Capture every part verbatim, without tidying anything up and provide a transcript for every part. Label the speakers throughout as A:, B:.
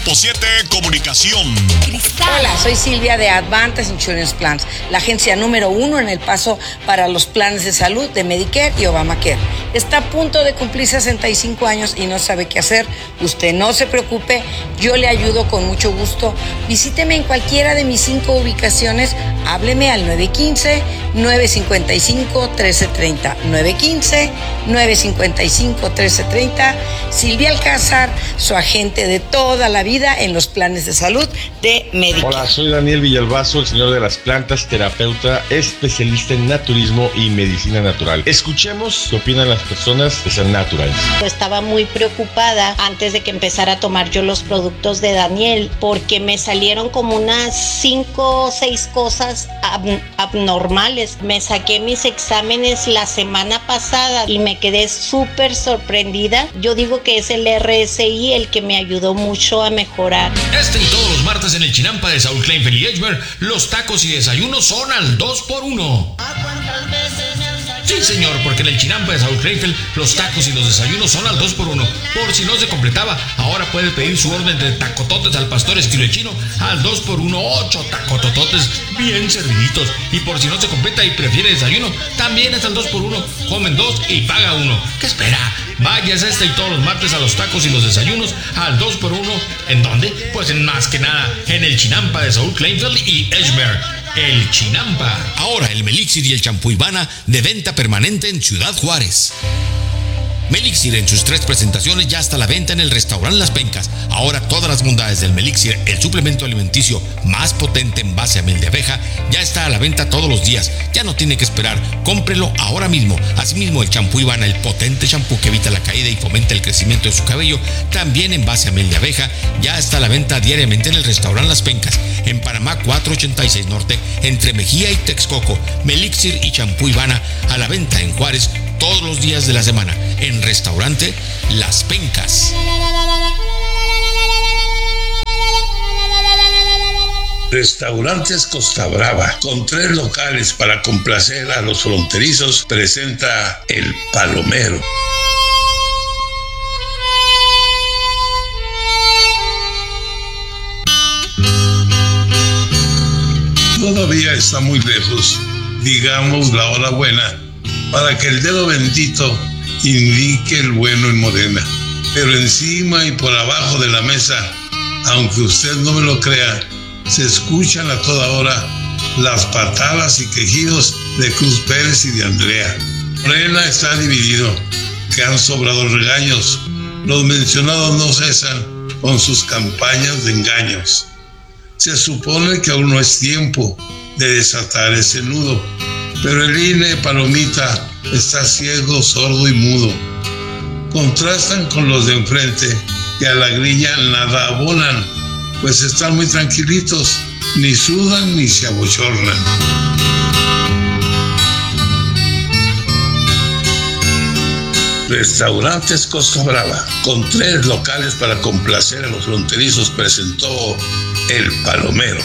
A: Grupo siete Comunicación.
B: Hola, soy Silvia de Advantage Insurance Plans, la agencia número uno en El Paso para los planes de salud de Medicare y Obamacare. Está a punto de cumplir sesenta y cinco años y no sabe qué hacer. Usted no se preocupe, yo le ayudo con mucho gusto. Visíteme en cualquiera de mis cinco ubicaciones. Hábleme al nueve uno cinco, nueve cinco cinco, uno tres tres cero. nueve uno cinco, nueve cinco cinco, uno tres tres cero. Silvia Alcázar, su agente de toda la vida en los planes de salud de Medicare.
C: Hola, soy Daniel Villalbazo, el señor de las plantas, terapeuta, especialista en naturismo y medicina natural. Escuchemos qué opinan las personas de San Natural.
D: Estaba muy preocupada antes de que empezara a tomar yo los productos de Daniel porque me salieron como unas cinco o seis cosas ab- abnormales. Me saqué mis exámenes la semana pasada y me quedé súper sorprendida. Yo digo que es el R S I el que me ayudó mucho a mejorar.
E: Este y todos los martes en el Chinampa de Saúl Kleinfeld y Edgemer, los tacos y desayunos son al dos por uno. Sí, señor, porque en el Chinampa de Saúl Kleinfeld, los tacos y los desayunos son al dos por uno. Por si no se completaba, ahora puede pedir su orden de tacototes al pastor estilo chino al dos por uno, ocho tacotototes bien serviditos. Y por si no se completa y prefiere desayuno, también es al dos por uno. Comen dos y paga uno. ¿Qué espera? Vayas este y todos los martes a los tacos y los desayunos al dos por uno. ¿En dónde? Pues en más que nada, en el Chinampa de Saúl Kleinfeld y Edgemer. El Chinampa.
F: Ahora el Melixir y el champú Ivana de venta permanente en Ciudad Juárez. Melixir en sus tres presentaciones ya está a la venta en el restaurante Las Pencas. Ahora todas las bondades del Melixir, el suplemento alimenticio más potente en base a miel de abeja, ya está a la venta todos los días. Ya no tiene que esperar, cómprelo ahora mismo. Asimismo el champú Ivana, el potente champú que evita la caída y fomenta el crecimiento de su cabello, también en base a miel de abeja, ya está a la venta diariamente en el restaurante Las Pencas, en Panamá cuatrocientos ochenta y seis Norte, entre Mejía y Texcoco. Melixir y champú Ivana a la venta en Juárez todos los días de la semana, en restaurante Las Pencas.
G: Restaurantes Costa Brava, con tres locales para complacer a los fronterizos, presenta El Palomero. Todavía está muy lejos, digamos la hora buena, para que el dedo bendito indique el bueno en Morena. Pero encima y por abajo de la mesa, aunque usted no me lo crea, se escuchan a toda hora las patadas y quejidos de Cruz Pérez y de Andrea. Morena está dividido, que han sobrado regaños. Los mencionados no cesan con sus campañas de engaños. Se supone que aún no es tiempo de desatar ese nudo, pero el I N E, Palomita, está ciego, sordo y mudo. Contrastan con los de enfrente, que a la grilla nada abonan, pues están muy tranquilitos, ni sudan ni se abochornan. Restaurantes Costa Brava, con tres locales para complacer a los fronterizos, presentó El Palomero.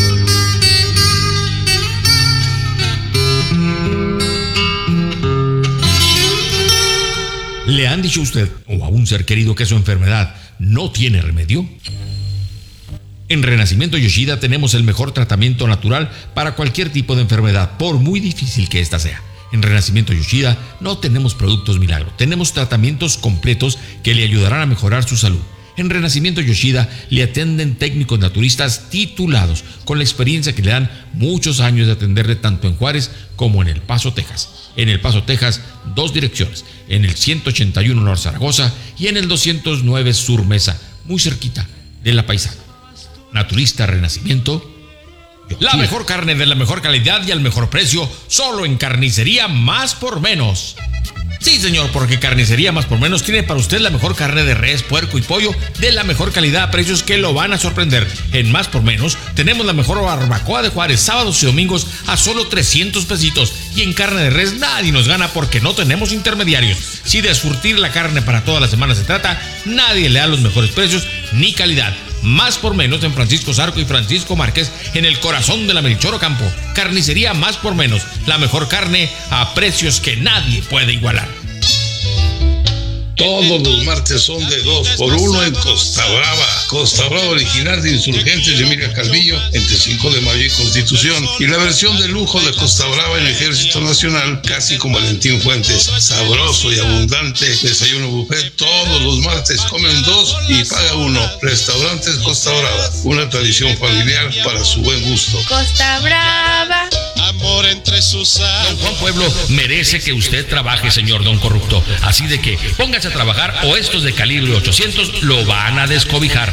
E: ¿Le han dicho a usted o a un ser querido que su enfermedad no tiene remedio? En Renacimiento Yoshida tenemos el mejor tratamiento natural para cualquier tipo de enfermedad, por muy difícil que ésta sea. En Renacimiento Yoshida no tenemos productos milagro, tenemos tratamientos completos que le ayudarán a mejorar su salud. En Renacimiento Yoshida le atienden técnicos naturistas titulados con la experiencia que le dan muchos años de atenderle tanto en Juárez como en El Paso, Texas. En El Paso, Texas, dos direcciones, en el ciento ochenta y uno Norte Zaragoza y en el doscientos nueve Sur Mesa, muy cerquita de La Paisana. Naturista Renacimiento Yoshida. La mejor carne de la mejor calidad y al mejor precio, solo en Carnicería Más por Menos. Sí, señor, porque Carnicería Más por Menos tiene para usted la mejor carne de res, puerco y pollo de la mejor calidad a precios que lo van a sorprender. En Más por Menos tenemos la mejor barbacoa de Juárez, sábados y domingos a solo trescientos pesitos. Y en carne de res nadie nos gana porque no tenemos intermediarios. Si de surtir la carne para toda la semana se trata, nadie le da los mejores precios ni calidad. Más por Menos en Francisco Zarco y Francisco Márquez, en el corazón de la Melchor Ocampo. Carnicería Más por Menos, la mejor carne a precios que nadie puede igualar.
G: Todos los martes son de dos por uno en Costa Brava. Costa Brava original de Insurgentes de Emilia Calvillo entre cinco de mayo y Constitución. Y la versión de lujo de Costa Brava en Ejército Nacional, casi con Valentín Fuentes. Sabroso y abundante desayuno buffet todos los martes. Comen dos y paga uno. Restaurantes Costa Brava, una tradición familiar para su buen gusto.
H: Costa Brava.
A: Amor entre sus aguas.
E: Don Juan Pueblo merece que usted trabaje, señor Don Corrupto. Así de que póngase a trabajar o estos de calibre ochocientos lo van a descobijar.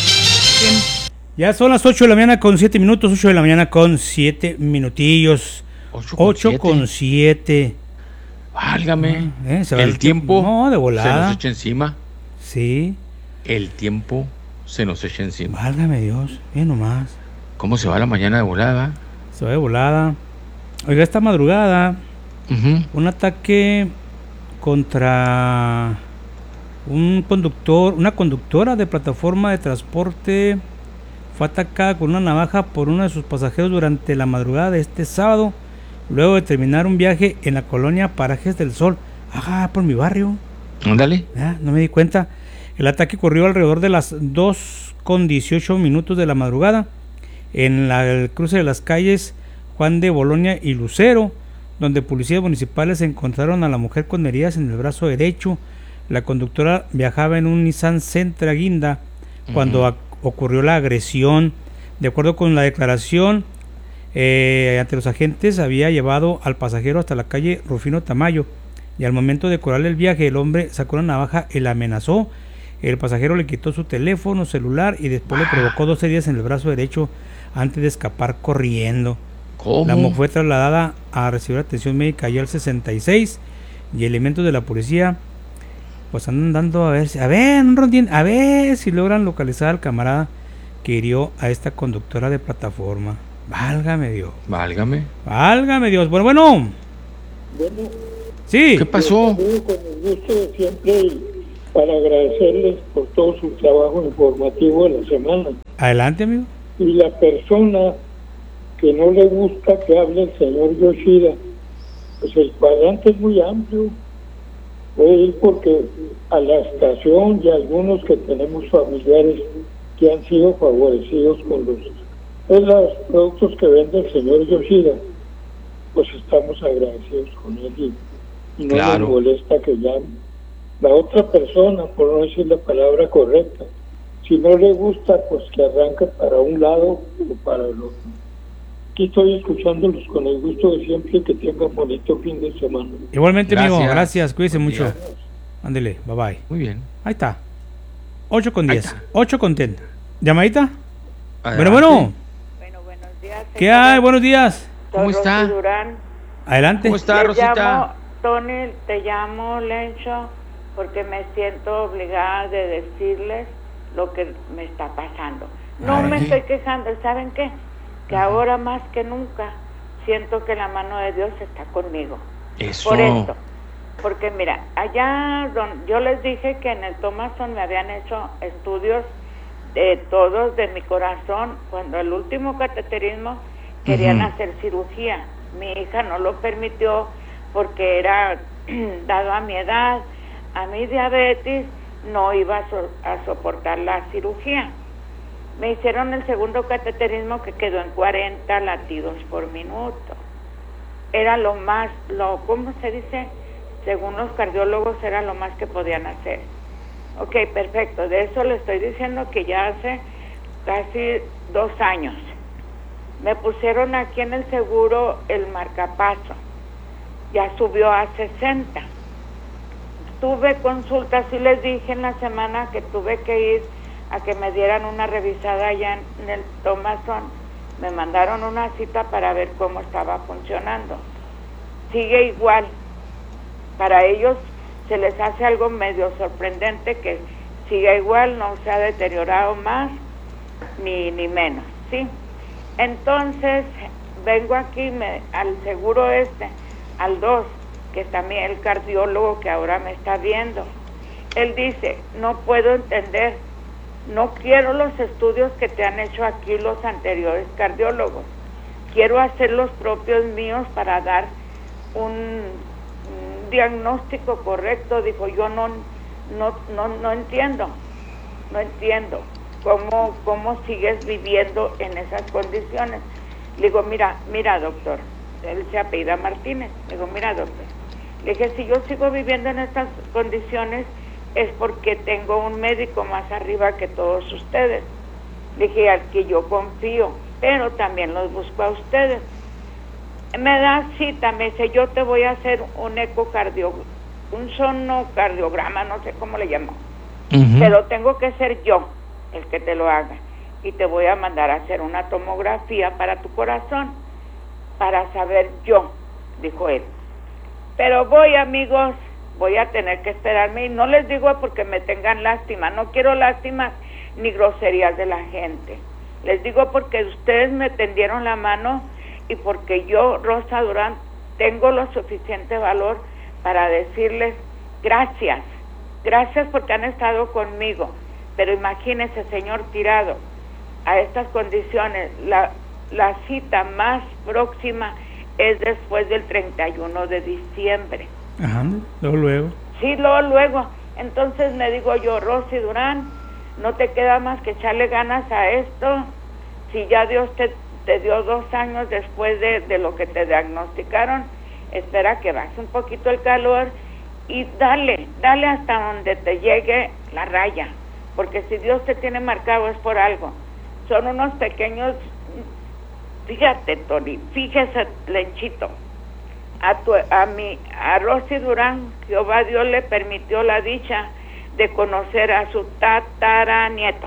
I: Ya son las ocho de la mañana con siete minutos, ocho de la mañana con siete minutillos. ocho con siete.
J: Válgame.
I: ¿Eh? ¿Se va
J: el tiempo
I: no, de volada.
J: se nos echa encima.
I: Sí.
J: El tiempo se nos echa encima.
I: Válgame Dios, bien nomás.
J: ¿Cómo se va la mañana de volada?
I: Se va de volada. Oiga, esta madrugada, uh-huh. un ataque contra un conductor, una conductora de plataforma de transporte fue atacada con una navaja por uno de sus pasajeros durante la madrugada de este sábado, luego de terminar un viaje en la colonia Parajes del Sol. Ajá, por mi barrio.
J: Ándale.
I: Ah, no me di cuenta. El ataque ocurrió alrededor de las dos con dieciocho minutos de la madrugada en la, el cruce de las calles Juan de Bolonia y Lucero, donde policías municipales encontraron a la mujer con heridas en el brazo derecho. La conductora viajaba en un Nissan Sentra Guinda cuando uh-huh. ocurrió la agresión. De acuerdo con la declaración eh, ante los agentes, había llevado al pasajero hasta la calle Rufino Tamayo y al momento de cobrarle el viaje, el hombre sacó una navaja y la amenazó. El pasajero le quitó su teléfono celular y después ah. le provocó dos heridas en el brazo derecho antes de escapar corriendo.
J: ¿Cómo?
I: La mujer fue trasladada a recibir atención médica allá al sesenta y seis y elementos de la policía pues andan dando a ver si, a ver, un rondín, a ver si logran localizar al camarada que hirió a esta conductora de plataforma. Válgame Dios.
J: Válgame.
I: Válgame Dios. Bueno, bueno.
K: Bueno.
I: Sí.
K: ¿Qué pasó? Con el gusto de siempre y para agradecerles por todo su trabajo informativo de la semana.
I: Adelante, amigo.
K: Y la persona que no le gusta que hable el señor Yoshida, pues el cuadrante es muy amplio. Puede ir porque a la estación y a algunos que tenemos familiares que han sido favorecidos con los, pues, los productos que vende el señor Yoshida, pues estamos agradecidos con él y, y no claro. nos molesta que llame. La otra persona, por no decir la palabra correcta, si no le gusta, pues que arranque para un lado o para el otro. Aquí estoy escuchándolos con el gusto de siempre, que tengan bonito fin de semana.
I: Igualmente, gracias. Amigo, gracias, cuídese mucho. Ándele, bye bye.
J: Muy bien.
I: Ahí está. ocho con diez. ocho con diez. ¿Llamadita? Adelante. Bueno, bueno.
L: Bueno, buenos días.
I: ¿Qué hay? Buenos días.
J: ¿Cómo está?
L: Durán.
I: Adelante.
J: ¿Cómo está,
L: te
J: Rosita?
L: Llamo, Tony, te llamo, Lencho, porque me siento obligada de decirles lo que me está pasando. No Ay. me estoy quejando, ¿saben qué? Que ahora más que nunca siento que la mano de Dios está conmigo.
J: Eso.
L: Por esto. Porque mira, allá donde yo les dije que en el Thomason me habían hecho estudios de todos de mi corazón. Cuando el último cateterismo querían uh-huh. hacer cirugía. Mi hija no lo permitió porque era dado a mi edad, a mi diabetes, no iba a, so, a soportar la cirugía. Me hicieron el segundo cateterismo que quedó en cuarenta latidos por minuto. Era lo más, lo ¿cómo se dice? Según los cardiólogos era lo más que podían hacer. Ok, perfecto. De eso le estoy diciendo que ya hace casi dos años. Me pusieron aquí en el seguro el marcapaso. Ya subió a sesenta. Tuve consultas, sí les dije en la semana que tuve que ir a que me dieran una revisada allá en el Thomason. Me mandaron una cita para ver cómo estaba funcionando. Sigue igual. Para ellos se les hace algo medio sorprendente que siga igual, no se ha deteriorado más ni, ni menos, ¿sí? Entonces vengo aquí me, al seguro este, al dos, que es también el cardiólogo que ahora me está viendo. Él dice, no puedo entender, no quiero los estudios que te han hecho aquí los anteriores cardiólogos, quiero hacer los propios míos para dar un, un diagnóstico correcto. Dijo, yo no, no, no, no entiendo, no entiendo cómo, cómo sigues viviendo en esas condiciones. Le digo, mira, mira doctor, él se apellida Martínez, le digo, mira doctor, le dije, si yo sigo viviendo en estas condiciones es porque tengo un médico más arriba que todos ustedes, le dije, al que yo confío, pero también los busco a ustedes. Me da cita, me dice, yo te voy a hacer un ecocardio, un sonocardiograma, no sé cómo le llamo, uh-huh. pero tengo que ser yo el que te lo haga, y te voy a mandar a hacer una tomografía para tu corazón, para saber yo, dijo él. Pero voy, amigos, voy a tener que esperarme, y no les digo porque me tengan lástima, no quiero lástimas ni groserías de la gente, les digo porque ustedes me tendieron la mano, y porque yo, Rosa Durán, tengo lo suficiente valor para decirles gracias, gracias porque han estado conmigo, pero imagínese, señor tirado, a estas condiciones, la, la cita más próxima es después del treinta y uno de diciembre.
I: Ajá, luego, luego.
L: Sí, luego, luego. Entonces me digo yo, Rosy Durán, no te queda más que echarle ganas a esto, si ya Dios te, te dio dos años después de, de lo que te diagnosticaron, espera que baje un poquito el calor y dale, dale hasta donde te llegue la raya, porque si Dios te tiene marcado es por algo. Son unos pequeños, fíjate, Tony, fíjese, Lenchito, a tu, a mi, a Rosy Durán, Jehová Dios le permitió la dicha de conocer a su tataranieto,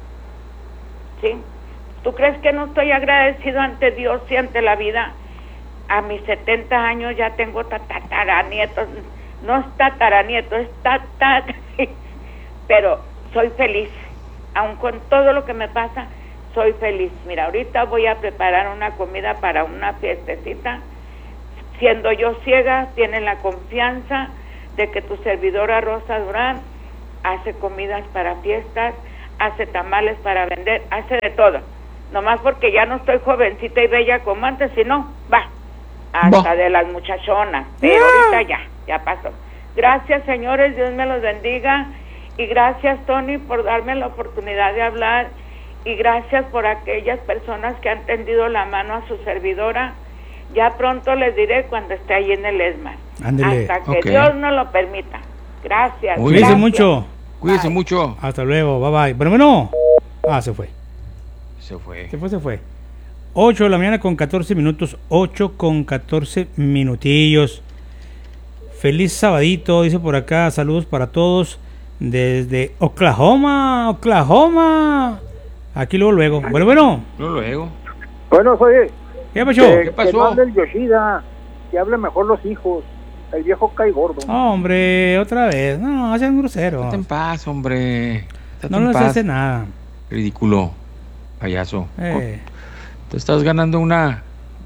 L: ¿sí? ¿Tú crees que no estoy agradecido ante Dios y ante la vida? A mis setenta años ya tengo tataranietos, no es tataranieto, es tatar, pero soy feliz, aun con todo lo que me pasa, soy feliz. Mira, ahorita voy a preparar una comida para una fiestecita, siendo yo ciega, tienen la confianza de que tu servidora Rosa Durán hace comidas para fiestas, hace tamales para vender, hace de todo. Nomás porque ya no estoy jovencita y bella como antes, sino, va, hasta va. De las muchachonas, pero ahorita ya, ya pasó. Gracias, señores, Dios me los bendiga, y gracias, Tony, por darme la oportunidad de hablar, y gracias por aquellas personas que han tendido la mano a su servidora. Ya pronto les diré cuando esté ahí en el ESMAD.
I: Ándele.
L: Hasta que
J: Okay.
L: Dios nos lo permita. Gracias.
I: Cuídense
L: gracias.
I: mucho.
J: Cuídense mucho.
I: Hasta luego, bye bye. Bueno, bueno. Ah, se fue.
J: Se fue.
I: Se fue, se fue. ocho de la mañana con catorce minutos. ocho con catorce minutillos. Feliz sabadito, dice por acá. Saludos para todos desde Oklahoma, Oklahoma. Aquí luego, luego. Bueno, bueno.
J: Luego, luego.
H: Bueno, soy...
I: ¿Qué pasó?
H: Que,
J: ¿Qué pasó?
H: Que no hable el Yoshida, que hable mejor los hijos. El viejo cae gordo.
I: Oh, hombre, otra vez. No, hacen grosero.
J: Estate en paz, hombre. Estate
I: No
J: en
I: les
J: paz.
I: hace nada.
J: Ridículo. Payaso.
I: Eh,
J: Te estás ganando una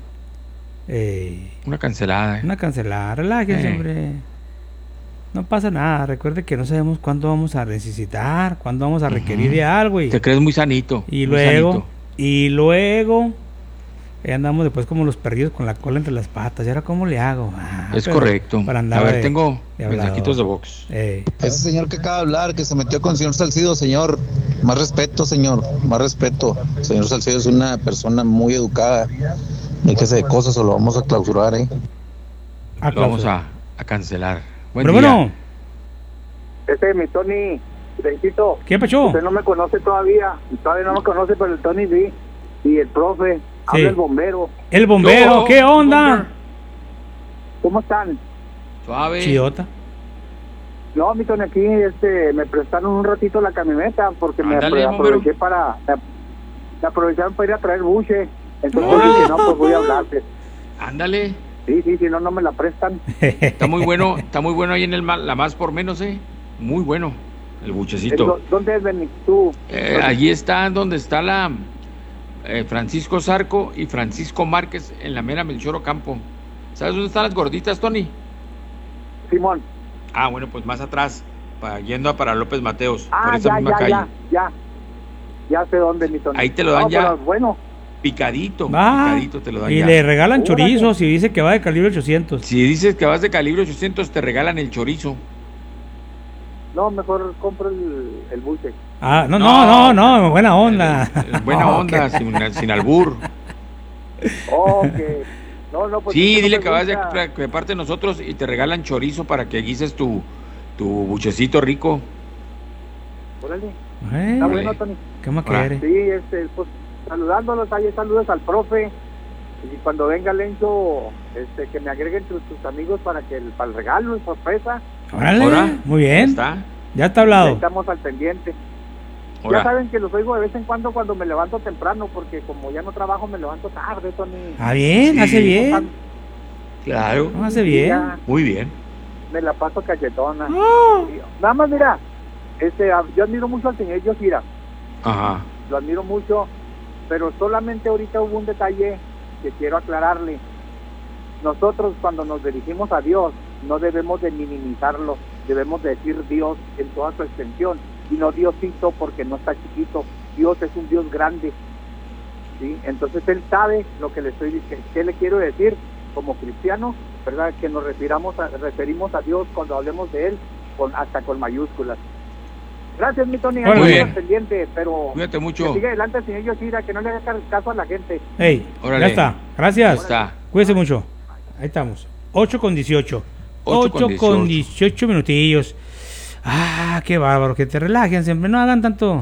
I: eh,
J: una cancelada. ¿eh?
I: una cancelada. Relájese,
J: Eh.
I: hombre. No pasa nada. Recuerde que no sabemos cuándo vamos a necesitar, cuándo vamos a requerir
J: Ujú.
I: de algo. Y,
J: Te crees muy sanito.
I: y
J: muy
I: luego,
J: sanito.
I: y luego, ahí andamos después como los perdidos con la cola entre las patas. ¿Y ahora cómo le hago? Ah,
J: Es
I: pero
J: correcto.
I: Para andar
J: A ver,
I: de-
J: tengo
I: de hablador.
J: mensajitos de Vox.
I: Eh,
M: Ese señor que acaba de hablar, que se metió con el señor Salcido, señor, más respeto, señor, más respeto. El señor Salcido es una persona muy educada. Déjese de cosas o lo vamos a clausurar, ¿eh?
I: a
J: Lo vamos
I: clausurar.
J: a, a cancelar. Buen
I: Pero
J: día.
I: bueno,
H: Este es mi Tony, Lencito.
I: ¿qué pasó?
H: Usted no me conoce todavía. Todavía no me conoce, pero el Tony sí. Y el profe. Habla el bombero.
I: El bombero,
J: Yo,
I: ¿qué onda?
J: bomber.
H: ¿Cómo están?
J: Suave.
I: Chidota.
H: No, mi Tony, aquí este, me prestaron un ratito la camioneta porque me
J: Ándale,
H: apro-
J: bombero.
H: aproveché para... Me, me aprovecharon para ir a traer buche. Entonces
J: Ah.
H: dije, no, pues voy a hablarte.
J: Ándale.
H: Sí, sí, si no, no me la prestan.
J: Está muy bueno, está muy bueno ahí en el ma- la más por menos, eh. Muy bueno. El buchecito.
H: ¿Dónde es, Benny? Tú.
J: Eh, allí está donde está la eh, Francisco Zarco y Francisco Márquez en la mera Melchor Ocampo. ¿Sabes dónde están las gorditas, Tony?
H: Simón.
J: Ah, bueno, pues más atrás, para, yendo a para López Mateos,
H: Ah,
J: por esa
H: ya,
J: misma
H: ya,
J: calle.
H: ya, ya. Ya sé dónde, mi Tony.
J: Ahí te lo dan
H: No,
J: ya.
H: pero bueno.
J: Picadito,
I: Va.
J: picadito te lo dan
I: Y
J: ya.
I: le regalan
H: Órale.
I: chorizos y dice que va de calibre ochocientos.
J: Si dices que vas de calibre ochocientos, te regalan el chorizo.
I: No, no le hace nada.
J: Ándale.
I: No le hace nada.
H: No, mejor compro el, el buche.
I: Ah, no, no, no, no, buena onda.
J: Buena
I: Oh,
J: onda,
I: qué-
J: sin, sin albur.
H: Oh, que... No, no, pues...
J: Sí,
H: es que no
J: dile
H: me
J: que vas de,
H: gusta.
J: de parte de nosotros y te regalan chorizo para que guises tu, tu buchecito rico.
H: Órale.
I: Eh,
H: Está bueno, Tony.
I: ¿Qué más
J: Ahora.
I: quiere?
H: Sí, este, pues saludándolos, ahí saludos al profe. Y cuando venga Lencho, este, que me agreguen tus, tus amigos para que el, para el regalo, y sorpresa.
I: Órale,
J: Ahora,
I: muy bien.
J: ¿Está?
I: Ya está
H: Ahí
I: hablado.
H: estamos al pendiente.
J: Ahora.
H: Ya saben que los oigo de vez en cuando cuando me levanto temprano, porque como ya no trabajo, me levanto tarde, Tony.
I: Ah, bien,
J: Sí.
I: hace bien.
J: Claro.
I: No, hace bien.
H: Ya
J: Muy bien.
H: me la paso cachetona.
I: Oh.
H: Y nada más, mira, este, a- yo admiro mucho al señor Yoshira,
J: Ajá.
H: lo admiro mucho, pero solamente ahorita hubo un detalle que quiero aclararle. Nosotros cuando nos dirigimos a Dios no debemos de minimizarlo, debemos de decir Dios en toda su extensión, y no Diosito porque no está chiquito. Dios es un Dios grande, ¿sí? Entonces él sabe lo que le estoy diciendo. ¿Qué le quiero decir? Como cristiano, ¿verdad? Que nos referimos a, referimos a Dios cuando hablemos de él, con, hasta con mayúsculas. Gracias, mi Tony.
I: Muy
H: Ahí
J: bien.
H: estamos pendientes, pero
J: Cuídate
H: que
J: mucho.
H: siga adelante el señor Yoshira, que no le haga caso a la gente.
I: Ey,
J: Órale.
I: ya está. Gracias.
J: Ya está.
I: Cuídese mucho. Ahí estamos. ocho con dieciocho.
J: Ocho con
I: ocho con dieciocho minutillos. Ah, qué bárbaro. Que te relajen siempre. No hagan tanto.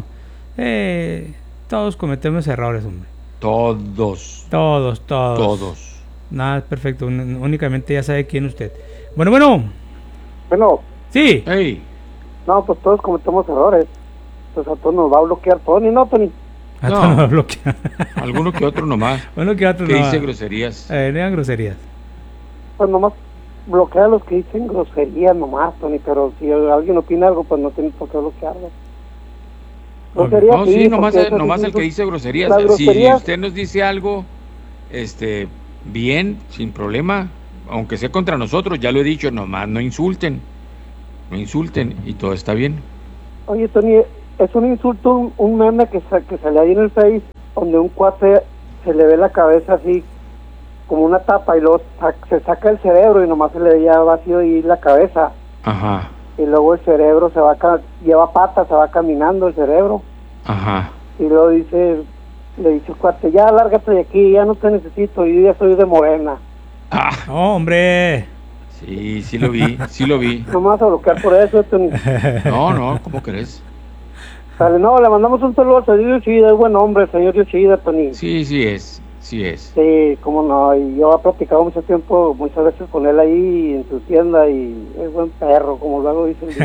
I: Eh, todos cometemos errores, hombre.
J: Todos.
I: Todos, todos.
J: Todos.
I: Nada es perfecto. un- Únicamente ya sabe quién es usted. Bueno, bueno.
H: Bueno,
I: Sí.
J: Hey.
H: no, pues todos cometemos errores. Pues a todos nos va a bloquear Tony, ¿no, Tony?
I: A
J: No.
I: todos nos bloquean.
J: Alguno que otro nomás.
I: Bueno, que otros
J: Que
I: no.
J: dice groserías.
I: Eh, no digan groserías.
H: Pues nomás bloquea a los que dicen groserías nomás, Tony, pero si alguien opina algo, pues no tiene por qué bloquearlo. Groserías,
J: No, sí, nomás,
H: porque
J: el,
H: esas
J: nomás
H: sí
J: el
H: son-
J: que dice groserías.
H: las
J: Si
H: groserías-
J: usted nos dice algo, este, bien, sin problema, aunque sea contra nosotros, ya lo he dicho, nomás no insulten. No insulten y todo está bien.
H: Oye, Tony, es un insulto, un, un meme que, sa- que sale ahí en el Face, donde un cuate se le ve la cabeza así, como una tapa, y luego sa- se saca el cerebro y nomás se le veía vacío y la cabeza.
J: Ajá,
H: Y luego el cerebro se va, ca- lleva patas, se va caminando el cerebro.
J: ajá.
H: Y luego dice, le dice el cuate, ya lárgate de aquí, ya no te necesito, yo ya soy de Morena.
J: Ah,
I: Oh, hombre.
J: sí, sí lo vi, sí lo vi.
H: No me vas a bloquear por eso, Tony.
J: No, no, ¿cómo crees?
H: Sale, no, le mandamos un saludo al señor Yoshida, es buen hombre, el señor Yoshida, Tony.
J: Sí, sí es, sí es.
H: Sí, cómo no, y yo he platicado mucho tiempo, muchas veces con él ahí en su tienda, y es buen perro, como luego dice el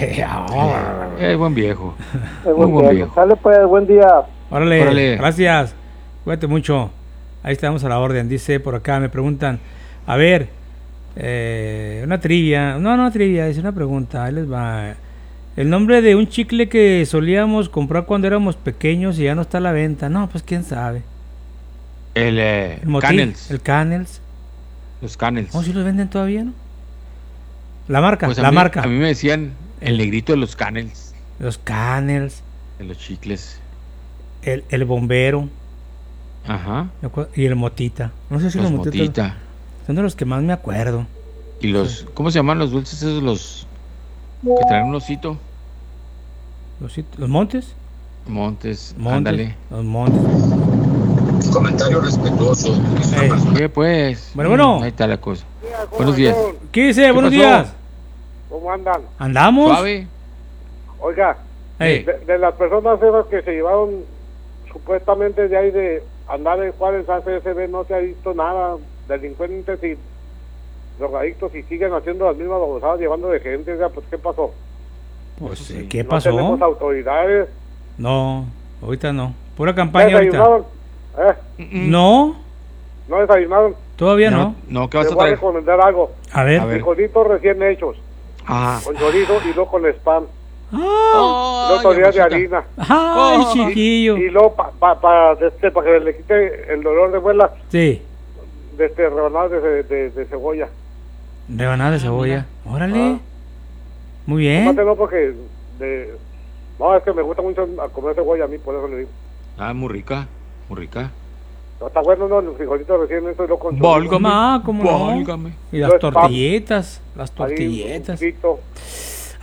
J: Es buen viejo.
H: es
J: Muy
H: buen
J: buen
H: perro.
J: viejo.
H: Sale pues, buen día.
I: Órale,
J: Órale.
I: gracias. Cuídate mucho. Ahí estamos a la orden. Dice por acá, me preguntan, a ver, eh, una trivia. No, no una trivia, es una pregunta. Ahí les va. El nombre de un chicle que solíamos comprar cuando éramos pequeños y ya no está a la venta. No, pues quién sabe.
J: El, eh,
I: El motín,
J: Canels,
I: El Canels.
J: los Canels.
I: ¿Oh, si los venden todavía, no? La marca,
J: Pues a
I: la
J: mí-
I: marca.
J: A mí me decían el negrito de los Canels,
I: Los Canels.
J: de los chicles.
I: El, el bombero.
J: Ajá.
I: me acuerdo, Y el motita. No sé si
J: Los
I: los motitas.
J: motita.
I: Son de los que más me acuerdo.
J: Y los, ¿cómo se llaman los dulces esos? Los que traen un osito.
I: Los, sit- los montes.
J: Montes,
I: Montes.
J: ándale.
I: Los montes.
F: Comentario respetuoso.
I: Ey.
J: Oye, pues.
I: Bueno, bueno.
J: mm, Ahí está la cosa. Buenos días.
I: ¿Qué dice? Buenos
J: pasó?
I: días.
K: ¿Cómo andan?
I: ¿Andamos?
J: Suave.
K: Oiga,
I: Ey.
K: de, de las personas esas que se llevaron supuestamente de ahí de andar en Juárez A C S B no se ha visto nada. Delincuentes y drogadictos y siguen haciendo las mismas babosadas llevando de gente. O sea, pues ¿qué pasó?
I: Pues, eh, ¿qué
K: No
I: pasó?
K: tenemos autoridades.
I: No, ahorita no. Pura
K: ¿Ya
I: campaña ahorita.
K: desayunaron? ¿Eh?
I: No,
K: ¿No desayunaron?
I: todavía no.
J: No, ¿qué
K: Les
J: vas a
K: voy a
J: traer?
K: recomendar algo.
I: A ver.
J: A ver.
K: Frijolitos recién hechos,
J: Ah.
K: con chorizo y luego con spam.
I: Ah,
K: Dos tortillas de
J: amorcita.
K: harina.
I: ay,
J: Oh.
I: chiquillo.
K: Y luego para pa, pa, este, pa que le quite el dolor de muela,
I: Sí,
K: de este, rebanadas de, de, de cebolla.
I: rebanada de cebolla. Órale.
K: Ah.
I: Muy bien.
K: Mate no porque de... No, es que me gusta mucho a comer cebolla a mí, por eso le digo.
J: Ah, muy rica, muy rica.
K: No, está bueno, no, los frijolitos recién hechos y luego con
J: Válgame.
I: Ah, cómo no.
J: Válgame.
I: Y las
K: Los pap-
I: tortillitas, las
K: ahí,
I: tortilletas.
K: un poquito.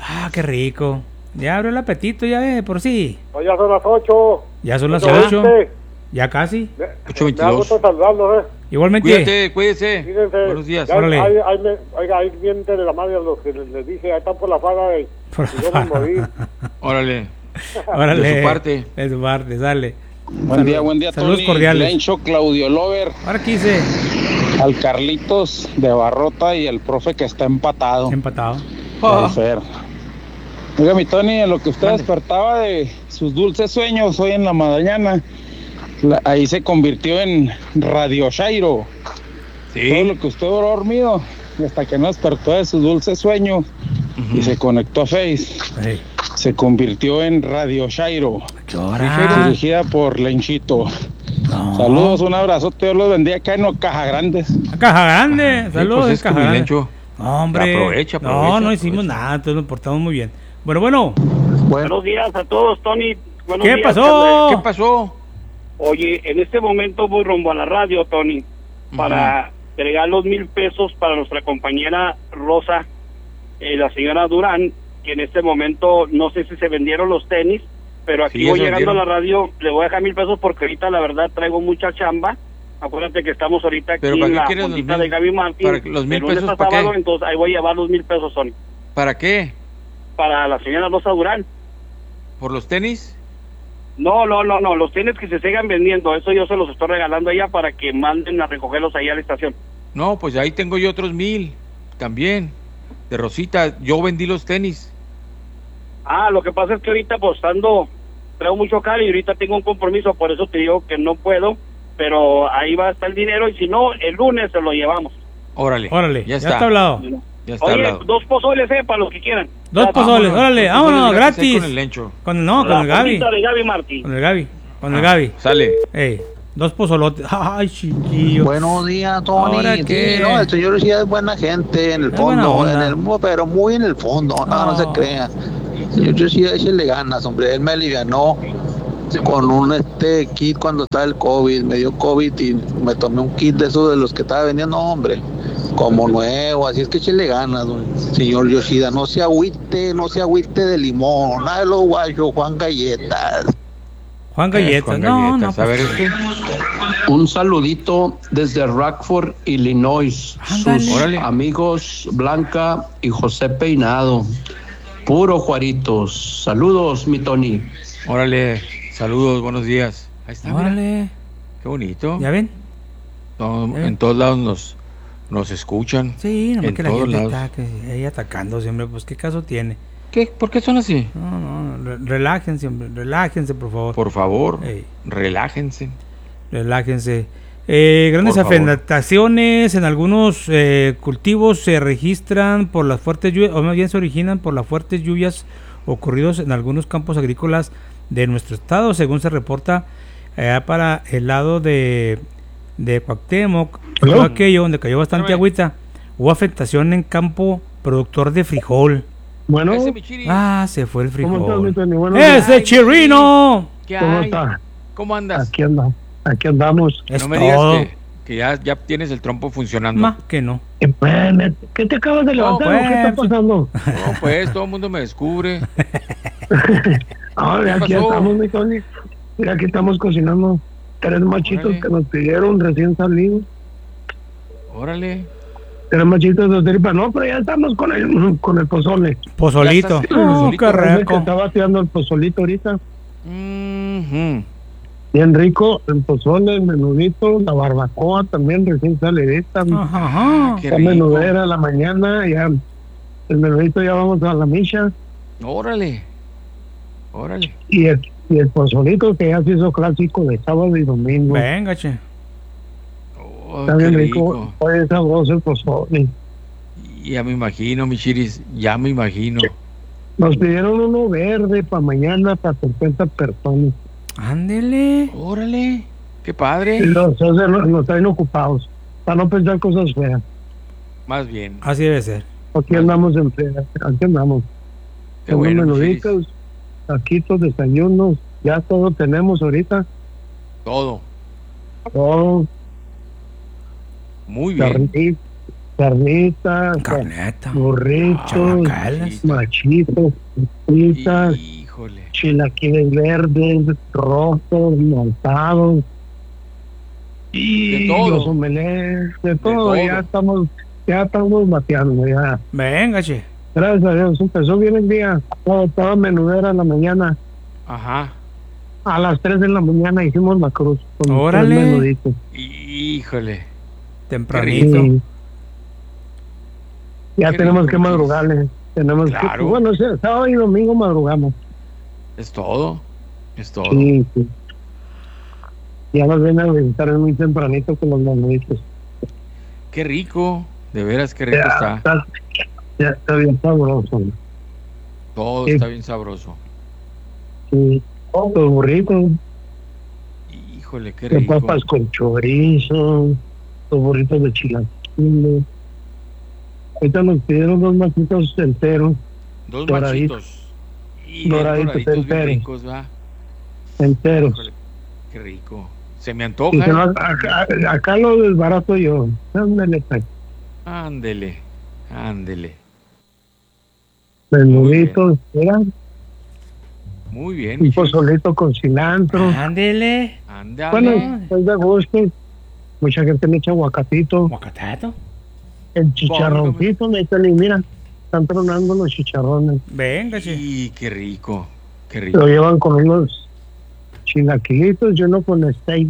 I: Ah, qué rico. Ya abrió el apetito, ya ve, por sí.
N: Pues ya son las ocho.
I: Ya son las
N: ¿Ocho
I: ocho.
N: veinte?
I: Ya casi.
J: ocho
N: Me da gusto saludarlos, eh.
I: Igualmente.
J: Cuídate, cuídese.
N: Fíjense,
J: Buenos días.
N: ya,
I: Órale.
N: ahí, ahí, me, oiga, ahí vienen de la madre los que les, les dije, ahí están por la faga y,
I: Por
N: y yo me morí.
J: Órale.
I: Órale.
J: De su parte.
I: De su parte, sale.
M: Buen
I: Salud-
M: día, buen día,
I: Saludos
M: Tony,
I: cordiales.
M: Lencho, Claudio Lover,
I: Ahora quise.
M: al Carlitos de Barrota y el profe que está empatado.
I: Empatado.
M: El Fer. Oiga, mi Tony, en lo que usted despertaba de sus dulces sueños hoy en la mañana, la- ahí se convirtió en Radio Shairo.
J: Sí.
M: Todo lo que usted duró dormido, y hasta que no despertó de su dulce sueño y se conectó a Face,
I: Ey.
M: se convirtió en Radio Shairo,
I: Llora.
M: dirigida por Lenchito.
I: No.
M: Saludos, un abrazo, Dios los bendiga acá en Caja Grandes.
I: A Caja Grande.
J: Sí,
I: Saludos,
J: pues es que
I: Caja
J: mi
I: Grande.
J: Lencho.
I: No, hombre.
J: Aprovecha,
I: no,
J: aprovecha,
I: no hicimos
J: aprovecha.
I: nada, entonces nos portamos muy bien. Bueno, bueno.
O: Buenos días a todos, Tony. Buenos
I: ¿Qué
O: días,
I: pasó?
O: Carlos.
J: ¿Qué pasó?
O: Oye, en este momento voy rumbo a la radio, Tony, para entregar los mil pesos para nuestra compañera Rosa, eh, la señora Durán, que en este momento no sé si se vendieron los tenis, pero aquí
J: Sí,
O: voy
J: ya se
O: llegando a la
J: vendieron.
O: radio, le voy a dejar mil pesos porque ahorita la verdad traigo mucha chamba. Acuérdate que estamos ahorita aquí
J: ¿Pero para
O: en
J: qué
O: la
J: quieres los
O: fondita
J: mil?
O: de Gaby Martín.
J: ¿Para los mil
O: de lunes
J: pesos
O: a
J: para qué?
O: sábado, entonces ahí voy a llevar los mil pesos, Tony,
J: ¿Para qué?
O: para la señora Rosa Durán.
J: ¿Por los tenis?
O: No, no, no, no, los tenis que se sigan vendiendo, eso yo se los estoy regalando a ella para que manden a recogerlos ahí a la estación.
J: No, pues ahí tengo yo otros mil. También. De Rosita, yo vendí los tenis.
O: Ah, lo que pasa es que ahorita pues ando, traigo mucho caro y ahorita tengo un compromiso, por eso te digo que no puedo, pero ahí va a estar el dinero y si no, el lunes se lo llevamos.
J: Órale.
I: Órale,
J: Ya
I: ya
J: está.
I: está hablado.
J: Ya está
O: Oye,
J: hablado.
O: dos pozoles, eh, para los que quieran.
I: Dos
O: Ya,
I: pozoles,
J: vámonos,
I: órale,
J: dos
I: vámonos,
J: pozoles gratis
I: gratis.
J: con el Lencho.
I: Con, no,
O: La
I: con el Gaby.
O: fondita de Gaby Martí.
I: Con el Gaby. Con el
J: Ah,
I: Gaby.
J: Sale.
I: Ey, dos pozolotes. Ay, chiquillo.
M: Buenos días, Tony.
I: ¿Ahora
M: Sí,
I: qué?
M: no, el señor sí es buena gente en el
I: Es buena
M: fondo,
I: onda.
M: en el, pero muy en el fondo, no, no,
I: No.
M: se crea. El señor sí échale ganas, hombre. Él me alivianó con un este kit cuando estaba el COVID, me dio COVID y me tomé un kit de esos de los que estaba vendiendo, hombre, como nuevo, así es que échale ganas, don señor Yoshida, no se agüite, no se agüite de limón, nada de los guayos, Juan Galletas.
I: Juan
J: Eh,
I: Galletas.
J: Juan
I: no, no.
J: Galletas. A ver,
I: pues,
J: este.
P: Un saludito desde Rockford, Illinois.
I: Ándale.
P: Sus
J: Órale.
P: amigos Blanca y José Peinado. Puro Juaritos. Saludos, mi Tony.
J: Órale. Saludos, buenos días. Ahí está, mira.
I: Órale.
J: Qué bonito.
I: ¿Ya ven?
J: No,
I: ¿Ya ven?
J: en todos lados nos, nos escuchan.
I: Sí, nomás
J: En
I: que la
J: todos
I: gente
J: lados.
I: está que, ahí atacando siempre. Pues, ¿qué caso tiene?
J: ¿Qué? ¿Por qué son así?
I: No, no, re- relájense, hombre. Relájense, por favor.
J: Por favor,
I: Ey.
J: relájense.
I: Relájense. Eh, grandes
J: Por favor.
I: afectaciones en algunos eh, cultivos se registran por las fuertes lluvias, o más bien se originan por las fuertes lluvias ocurridos en algunos campos agrícolas de nuestro estado, según se reporta allá para el lado de, de Cuauhtémoc, todo aquello donde cayó bastante
J: Espérame.
I: agüita, hubo afectación en campo productor de frijol.
N: Bueno,
J: Ese mi chiri.
I: Ah, se fue el
N: ¿cómo estás, mi
I: frijol.
N: Tony? Buenos días.
I: ¡Ese chirrino!
J: ¿Qué
N: ¿Cómo
J: hay?
N: está?
J: ¿Cómo andas?
N: Aquí andamos, aquí andamos.
I: Es
J: no me digas
I: todo.
J: que, que ya, ya tienes el trompo funcionando.
I: Más que no.
N: Eh, pues, ¿Qué te acabas de levantar?
I: pues,
N: o ¿Qué está pasando?
J: No, pues todo el mundo me descubre.
N: Ahora
J: ¿Qué
N: aquí
J: pasó?
N: estamos, mi Tony. Mira, aquí estamos cocinando tres machitos
J: Órale.
N: que nos pidieron recién salidos.
J: Órale.
N: Tres machitos de tripa. No, pero ya estamos con el, con el pozole.
I: Pozolito.
J: Ya estás-
I: Oh,
J: pozolito,
I: qué
N: Parece que
I: rico.
N: estaba tirando el pozolito ahorita.
J: Mhm.
N: Bien rico, el pozole, el menudito, la barbacoa también recién salidita.
I: Ajá, ajá.
J: Qué
N: La
J: rico.
N: menudera a la mañana, ya el menudito ya vamos a la misa.
J: Órale. Órale.
N: Y el, y el pozolito que ya se hizo clásico de sábado y domingo.
I: Venga, che.
J: Oh,
N: Está
J: qué
N: bien
J: rico.
N: rico, oye, sabroso el pozole.
J: Ya me imagino, mi chiris. Ya me imagino.
N: Nos pidieron uno verde para mañana para cincuenta personas.
I: Ándele.
J: Órale. Qué
N: Y
J: padre.
N: los, o sea, nos, nos traen ocupados para no pensar cosas feas.
J: Más bien.
I: Así debe ser.
N: Aquí andamos en fea, aquí andamos.
J: Qué
N: Unos
J: bueno, mi
N: menuditos, taquitos, desayunos, ya todo tenemos ahorita.
J: Todo.
N: Todo,
J: Muy bien.
N: carnita, carnitas,
I: Carneta.
N: burritos,
I: Chalacalas.
N: machitos, fritas,
J: Híjole.
N: chilaquiles verdes, rojos, montados, y
J: De todo.
N: los omelets, de todo,
J: todo.
N: ya estamos, ya estamos bateando, ya.
I: Venga, che.
N: Gracias a Dios, empezó bien el día, todo, toda menudera en la mañana,
J: Ajá.
N: a las tres de la mañana hicimos la cruz, con
I: Órale.
N: tres menuditos.
J: Híjole.
I: Tempranito.
N: Sí. Ya
J: Qué
N: tenemos
J: rico,
N: que
J: Luis.
N: madrugarle, tenemos
J: Claro.
N: que, bueno, sí, sábado y domingo madrugamos.
J: Es todo. Es todo.
N: Sí, sí. Ya nos vienen a visitar muy tempranito con los menuditos.
J: Qué rico. De veras, qué rico
N: Ya
J: está.
N: está, ya está bien sabroso.
J: Todo
N: Sí.
J: está bien sabroso.
N: Sí. Oh, los burritos,
J: Híjole, qué
N: de
J: rico.
N: papas con chorizo, los burritos de chilaquiles. Ahorita nos pidieron dos machitos enteros,
J: Dos
N: doraditos.
J: machitos. Y bien
N: Doraditos,
J: doraditos, bien
N: enteros.
J: ricos, ¿va?
N: enteros.
J: Híjole, qué rico. Se me
N: Y
J: antoja.
N: se
J: ¿eh?
N: va- acá, acá lo desbarato yo. Ándale, pues.
J: Ándele. Ándele.
N: Menuditos, mira,
J: Muy bien.
N: un
J: mi Chuy.
N: pozolito con cilantro.
I: Ándele.
J: Ándale.
N: Bueno, es de gusto. Mucha gente le echa aguacatito.
I: ¿Aguacatato?
N: El chicharroncito, métele, mira, están tronando los chicharrones.
I: Venga, che.
J: Y qué rico. Qué rico.
N: Lo llevan con unos chilaquilitos y uno con steak.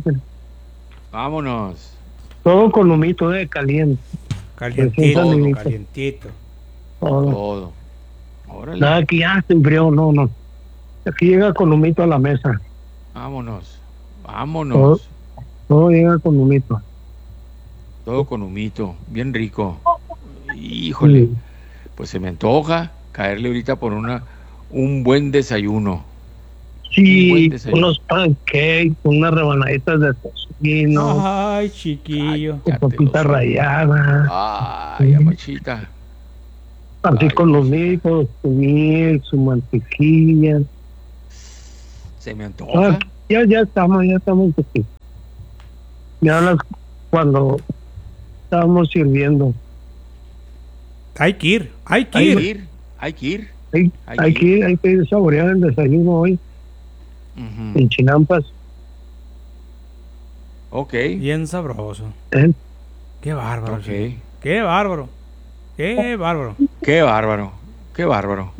J: Vámonos.
N: Todo con humito de caliente.
I: Calientito,
N: Recién salidito.
I: calientito.
N: Todo.
J: Todo. Órale.
N: Nada que ya se enfrió, no, no. Aquí llega con humito a la mesa.
J: Vámonos.
N: Todo,
J: Vámonos.
N: todo llega con humito.
J: Todo con humito. Bien rico. Híjole.
N: Sí.
J: Pues se me antoja caerle ahorita por una un buen desayuno. Un buen
N: Sí,
J: desayuno.
N: unos pancakes, unas rebanaditas de tocino,
I: Ay, chiquillo.
N: con papita rallada,
J: Ay, amachita.
N: así
J: Ay,
N: con los hijos, su miel, su mantequilla.
J: Se me
N: Ah,
J: antoja.
N: ya, ya estamos, ya estamos aquí. Me hablas cuando estábamos sirviendo.
I: Hay que ir, hay que
J: Hay
I: ir.
J: que ir. Hay que ir.
N: Hay,
J: Hay
N: hay
J: que
N: que ir, hay que ir a saborear el desayuno hoy
J: Ujú.
N: en Chinampas.
J: Ok.
I: Bien sabroso.
N: ¿eh?
I: Qué bárbaro.
J: Ok.
I: che. Qué bárbaro. Qué bárbaro.
J: Qué bárbaro. Qué bárbaro.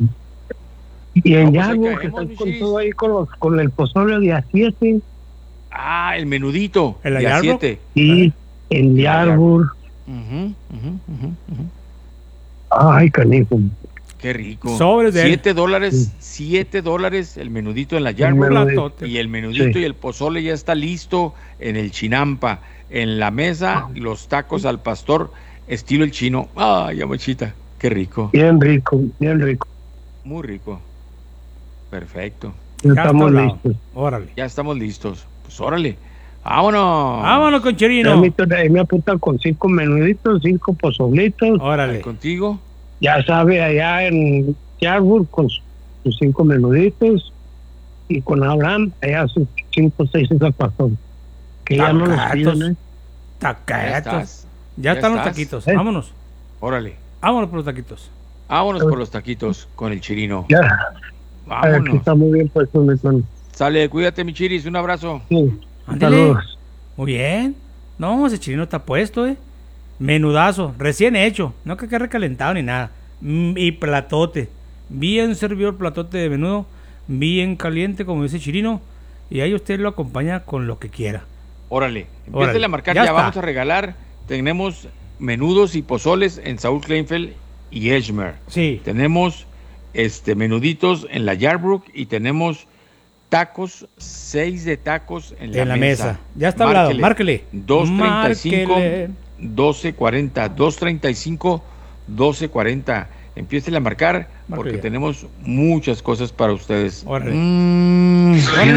N: Y en
J: No, pues ahí
N: Yago, que
J: caemos,
N: están
J: mi
N: con
J: Chis.
N: todo ahí con, los, con el pozole de a siete.
J: Ah, el menudito.
I: ¿El
J: de a
I: Ayarbo?
J: siete.
N: Y en Yarbur.
J: Ujú, ujú, ujú, ujú.
N: Ay, canijo.
J: Qué rico.
I: Sobres de él.
J: Siete dólares, siete dólares el menudito en la Yarmouth.
I: menudito.
J: Y el menudito
N: Sí.
J: y el pozole ya está listo en el Chinampa. En la mesa, los tacos al pastor, estilo el chino. Ay, amachita, qué rico.
N: Bien rico, bien rico.
J: Muy rico. Perfecto.
N: Ya
I: Ya
N: estamos
I: está hablado.
N: listos.
I: Órale.
J: Ya estamos listos. Pues órale. Vámonos.
I: Vámonos con
N: Ya
I: Chirino.
N: me, ahí me apuntan con cinco menuditos, cinco pozolitos.
I: Órale.
J: Contigo.
N: Ya sabe, allá en Yarbur con sus sus cinco menuditos. Y con Abraham, allá sus cinco o seis zapatón. Que ya no los
I: Tacatos.
N: piden, ¿eh?
J: Ya
I: Tacatos.
J: estás.
I: Ya,
J: Ya
I: están los
J: estás.
I: taquitos.
N: ¿Eh?
I: Vámonos.
J: Órale.
I: Vámonos por los taquitos.
J: Vámonos por los taquitos con el chirino.
N: Ya. Aquí
J: Vámonos.
N: está muy bien puesto, mi hermano.
J: Sale, cuídate, mi chiris. Un abrazo.
N: Sí.
I: Ándele.
N: Saludos.
I: Muy bien. No, ese chirino está puesto, eh. Menudazo, recién hecho. No que quede recalentado ni nada. Mm, y platote. Bien servido el platote de menudo. Bien caliente, como dice Chirino. Y ahí usted lo acompaña con lo que quiera.
J: Órale.
I: Órale.
J: Empieza a marcar.
I: Ya
J: Ya,
I: está.
J: vamos a regalar. Tenemos menudos y pozoles en Saúl Kleinfeld y Edgemer.
I: Sí.
J: Tenemos este menuditos en la Yarbrook y tenemos tacos, seis de tacos en la,
I: En la
J: mesa.
I: mesa. Ya está hablado. Márquele.
J: dos treinta y cinco,
I: Márquele.
J: doce cuarenta. dos treinta y cinco, doce cuarenta. Empiece a marcar porque
I: Márquele.
J: tenemos muchas cosas para ustedes.
I: Órale.
J: Mm,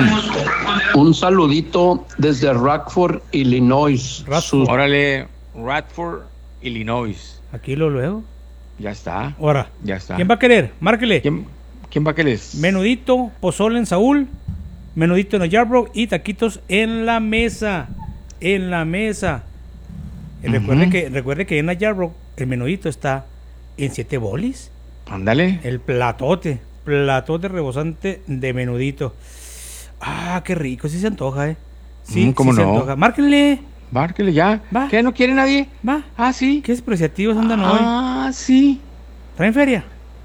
P: Un saludito desde Rockford, Illinois. Sus-
J: órale, Radford, Illinois.
I: Aquí lo luego.
J: Ya está.
I: Ahora.
J: Ya está.
I: ¿Quién va a querer? Márquele.
J: ¿Quién, quién va a querer?
I: Menudito, pozole en Saúl, menudito en la Yarbrough y taquitos en la mesa. En la mesa. Y recuerde
J: Ujú.
I: que recuerde que en la Yarbrough el menudito está en siete bolis.
J: Ándale.
I: El platote, platote rebosante de menudito. Ah, qué rico, sí se antoja, ¿eh? Sí,
J: Mm, ¿cómo
I: sí se
J: no?
I: antoja. Márquenle.
J: Márquenle ya.
I: Va.
J: ¿Qué? ¿No quiere nadie?
I: Va.
J: Ah, sí.
I: Qué despreciativos andan hoy.
J: Ah, sí.
I: ¿Traen feria?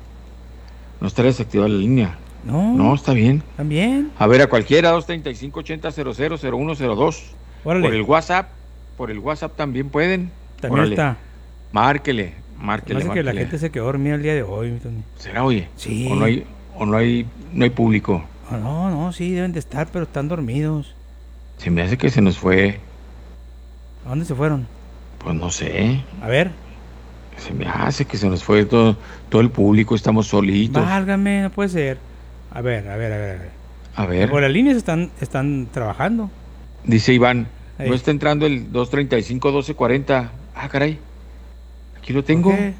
J: No está desactivada la línea.
I: No.
J: No, está bien.
I: También.
J: A ver, a cualquiera, dos treinta y cinco, ochenta, cero cero, cero uno cero dos.
I: Órale.
J: Por el WhatsApp, por el WhatsApp también pueden.
I: También
J: Órale.
I: está.
J: Márquele, márquele,
I: Parece que la
J: márquele.
I: gente se quedó dormida el día de hoy, mi Tony.
J: ¿Será, oye?
I: Sí.
J: O no hay, o no hay, no hay público.
I: Ah, no, no, sí, deben de estar, pero están dormidos.
J: Se me hace que se nos fue,
I: ¿A dónde se fueron?
J: pues no sé.
I: A ver.
J: Se me hace que se nos fue todo, todo el público, estamos solitos.
I: Válgame, no puede ser. A ver, a ver, a ver. a ver.
J: A ver,
I: Por las líneas están, están trabajando.
J: dice Iván,
I: Ey.
J: no está entrando el dos treinta y cinco, doce cuarenta. Ah, caray. Aquí lo tengo.
I: ¿Por qué?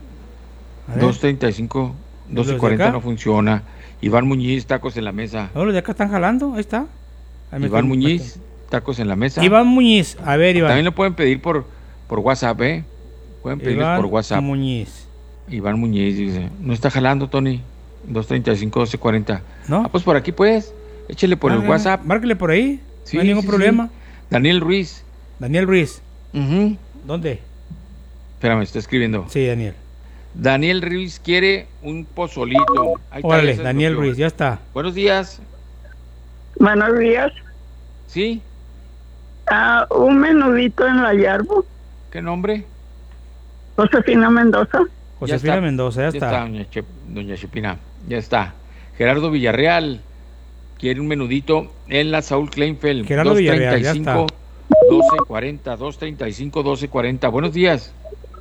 I: A ver.
J: dos treinta y cinco,
I: ¿Los de
J: doce cuarenta
I: acá?
J: no funciona. Iván Muñiz, tacos en la mesa.
I: No, los de acá están jalando, ahí está. Ahí me
J: Iván
I: están-
J: Muñiz, tacos en la mesa.
I: Iván Muñiz, a ver, Iván.
J: También lo pueden pedir por, por WhatsApp, ¿eh? Pueden pedirles
I: Iván
J: por WhatsApp.
I: Muñiz.
J: Iván Muñiz dice, no está jalando, Tony. dos treinta y cinco, doce cuarenta.
I: ¿No?
J: Ah, pues por aquí pues. Échele por el
I: Márquele,
J: WhatsApp.
I: Márquele por ahí.
J: Sí,
I: no hay ningún
J: sí,
I: problema.
J: sí. Daniel Ruiz.
I: Daniel Ruiz.
J: Ujú.
I: ¿Dónde?
J: Espérame, está escribiendo.
I: Sí, Daniel.
J: Daniel Ruiz quiere un pozolito. Ahí está,
I: Órale,
J: ya se
I: Daniel
J: desbloqueó.
I: Ruiz, ya está.
J: Buenos días.
Q: Buenos días.
J: ¿Sí?
Q: Ah, un menudito en la Yarbo.
J: ¿Qué nombre?
Q: Josefina Mendoza.
I: Josefina
J: está.
I: Mendoza, ya está.
J: doña, Che- doña Chepina. Ya está. Gerardo Villarreal quiere un menudito en la Saúl Kleinfeld.
I: Gerardo Villarreal, ya está.
J: doce cuarenta, dos treinta y cinco, doce cuarenta. Buenos días.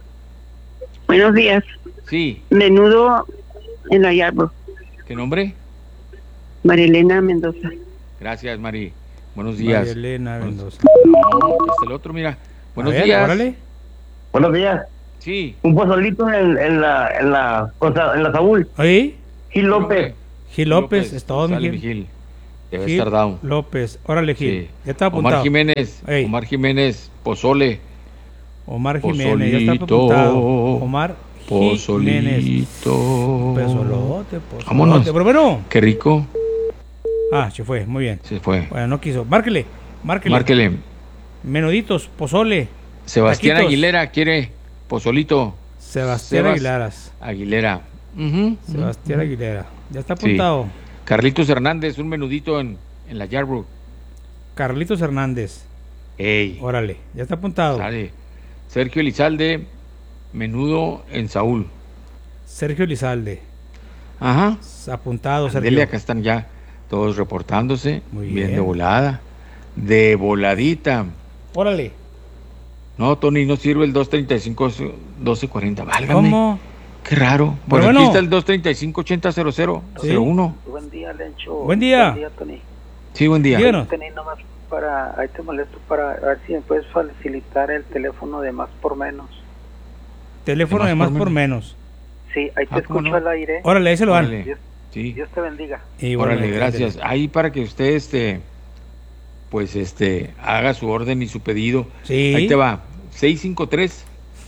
Q: Buenos días.
J: Sí.
Q: Menudo en la Yarbo.
J: ¿Qué nombre?
Q: Marilena Mendoza.
J: Gracias, Mari. Buenos días.
I: María Elena Mendoza.
J: No, aquí está el otro, mira. Buenos
I: A ver,
J: días.
I: órale.
R: Buenos días.
J: Sí.
R: Un pozolito en, en la en la o sea, en la Saúl.
I: ¿Ahí?
R: Gil López.
I: Gil López, es todo, mi
J: Sale
I: Gil.
J: mi Gil. Debe
I: Gil
J: estar down.
I: López. Órale, Gil.
J: Sí.
I: Ya está apuntado.
J: Omar Jiménez.
I: Ey.
J: Omar Jiménez. Pozole.
I: Omar Jiménez, ya está
J: Pozolito.
I: apuntado. Omar Jiménez.
J: Pozolito.
I: Pesolote, pozolote.
J: Vámonos.
I: Pero bueno.
J: Qué rico.
I: Ah, se fue, muy bien.
J: Se fue.
I: Bueno, no quiso. Márquele, márquele.
J: Márquele.
I: Menuditos, pozole.
J: Sebastián
I: taquitos.
J: Aguilera quiere pozolito.
I: Sebastián
J: Sebas
I: Aguilaras.
J: Aguilera. Ujú,
I: Sebastián
J: ujú.
I: Aguilera. Ya está
J: Sí.
I: apuntado.
J: Carlitos Hernández, un menudito en, en la Yarbrough.
I: Carlitos Hernández.
J: Ey.
I: Órale, ya está apuntado.
J: Sale. Sergio Elizalde, menudo en Saúl.
I: Sergio Lizalde.
J: Ajá.
I: Apuntado, Sergio.
J: Dele, acá están ya todos reportándose.
I: Muy
J: bien.
I: bien.
J: de volada. De voladita.
I: Órale.
J: No, Tony, no sirve el dos treinta y cinco, doce cuarenta. Válgame.
I: ¿Cómo?
J: Qué raro. Por
I: Pero
J: aquí
I: bueno.
J: está el dos treinta y cinco, ochenta, cero cero,
I: Sí.
J: cero uno.
S: Buen día, Lencho.
I: Buen día.
S: Buen día, Tony.
J: Sí, buen día.
I: Díganos.
S: Tony, nomás para, ahí te molesto para ver si me puedes facilitar el teléfono de más por menos.
I: Teléfono de más por menos.
S: Sí, ahí te
J: Ah, ¿cómo
S: escucho
J: no?
S: al aire.
I: Órale, ahí se lo dan.
J: Órale.
S: Dios,
J: Sí.
S: Dios te bendiga.
I: Igualmente.
J: Órale, gracias. Ahí para que usted, este, pues, este, haga su orden y su pedido.
I: Sí.
J: Ahí te va. seis cinco tres,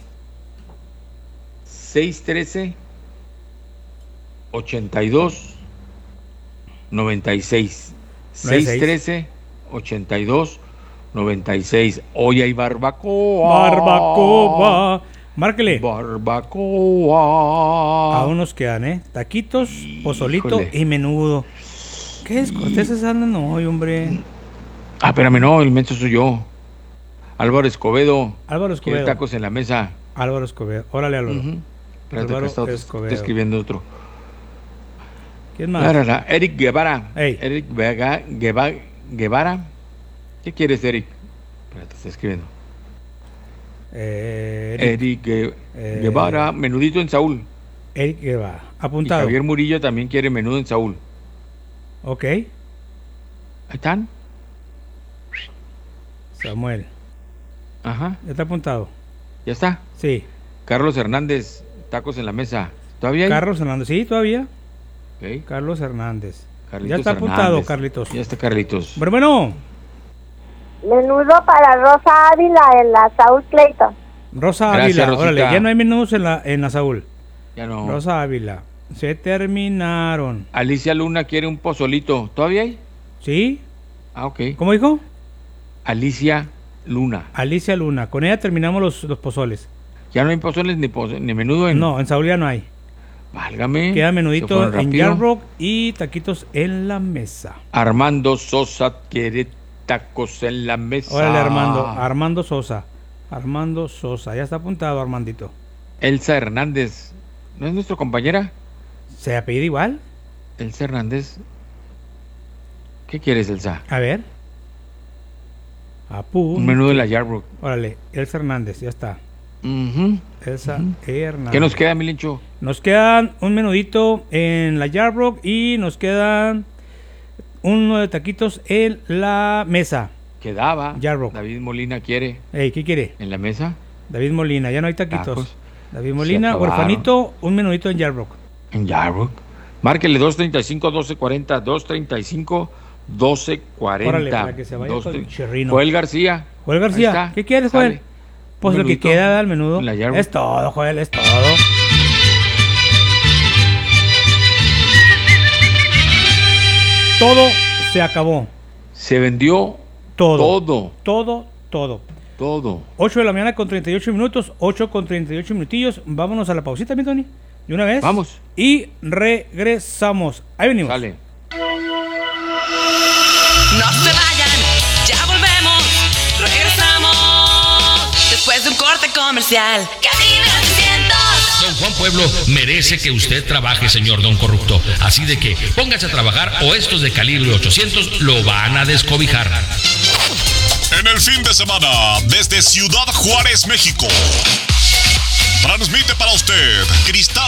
J: seis uno tres, ochenta y dos, noventa y seis. seis uno tres, ochenta y dos, noventa y seis. Hoy hay barbacoa.
I: Barbacoa. Márquele.
J: Barbacoa.
I: Aún nos quedan, ¿eh? Taquitos, pozolito
J: Híjole.
I: y menudo. ¿Qué descorteses andan hoy, hombre?
J: Ah, espérame, no, el menso soy yo. Álvaro Escobedo.
I: Álvaro
J: Quiere
I: Escobedo.
J: tacos en la mesa.
I: Álvaro Escobedo. Órale, Álvaro.
J: Ujú. Espérate,
I: Álvaro
J: acá está, otro,
I: Escobedo.
J: está escribiendo otro.
I: ¿Quién más?
J: La, la, la. Eric Guevara.
I: Ey.
J: Eric Vega, Gueva- Guevara. ¿Qué quieres, Eric? Espérate, está escribiendo.
I: Eh,
J: Eric, Gue-
I: eh,
J: Guevara, menudito en Saúl.
I: Eric Guevara.
J: Y
I: Apuntado.
J: Javier Murillo también quiere menudo en Saúl.
I: Ok.
J: Ahí están.
I: Samuel.
J: Ajá.
I: ¿Ya está apuntado?
J: Ya está.
I: Sí.
J: Carlos Hernández, tacos en la mesa. ¿Todavía hay?
I: Carlos Hernández. Sí, todavía.
J: Ok.
I: Carlos Hernández.
J: Carlitos
I: Ya está apuntado,
J: Hernández.
I: Carlitos.
J: Ya está Carlitos.
I: Bueno, bueno.
T: Menudo para Rosa Ávila en la Saúl Clayton.
I: Rosa
J: Gracias,
I: Ávila,
J: Rosita.
I: órale, ya no hay menús en la, en la Saúl.
J: Ya no.
I: Rosa Ávila, se terminaron.
J: Alicia Luna quiere un pozolito. ¿Todavía hay?
I: ¿Sí?
J: Ah, ok.
I: ¿Cómo dijo?
J: Alicia Luna.
I: Alicia Luna, con ella terminamos los, los pozoles.
J: Ya no hay pozoles ni, pozo- ni menudo en...
I: No, en Saúl ya no hay.
J: Válgame.
I: Queda
J: se
I: menudito
J: fueron
I: en
J: rápido.
I: Yard Rock y taquitos en la mesa.
J: Armando Sosa quiere tacos en la mesa.
I: Órale, Armando, Armando Sosa. Armando Sosa, ya está apuntado, Armandito.
J: Elsa Hernández. ¿No es nuestra compañera?
I: ¿Se apellida igual?
J: Elsa Hernández. ¿Qué quieres, Elsa?
I: A ver. Apu.
J: Un menú de la Yarbrook.
I: Órale, Elsa Hernández, ya está.
J: Uh-huh.
I: Elsa
J: Uh-huh.
I: Hernández.
J: ¿Qué nos queda, Milincho?
I: Nos quedan un menudito en la Yard Rock y nos quedan uno de taquitos en la mesa.
J: Quedaba.
I: Yard Rock.
J: David Molina quiere.
I: Ey, ¿qué quiere?
J: ¿En la mesa?
I: David Molina, ya no hay taquitos.
J: Tacos.
I: David Molina,
J: Se acabaron.
I: huerfanito, un menudito en Yard Rock.
J: En Yarbrook. Márquele dos treinta y cinco, doce cuarenta, dos treinta y cinco, doce cuarenta.
I: Órale, para que se vaya
J: Dos
I: con el
J: tre-
I: chirrino.
J: Joel García.
I: Joel
J: Ahí
I: García,
J: está.
I: ¿qué quieres,
J: Sale.
I: Joel? Pues
J: Un
I: lo que
J: menudito
I: queda del menudo.
J: en la Yard Rook.
I: Es todo, Joel, es todo. Todo se acabó.
J: Se vendió
I: Todo.
J: todo.
I: Todo, todo.
J: Todo.
I: ocho de la mañana con treinta y ocho minutos, ocho con treinta y ocho minutillos. Vámonos a la pausita, mi Tony. De una vez.
J: Vamos.
I: Y regresamos. Ahí venimos.
J: Sale.
T: No se vayan, ya volvemos, regresamos después de un corte comercial. Cabina trescientos.
E: Don Juan Pueblo merece que usted trabaje, señor Don Corrupto. Así de que póngase a trabajar o estos de calibre ochocientos lo van a descobijar.
A: En el fin de semana, desde Ciudad Juárez, México, transmite para usted Cristal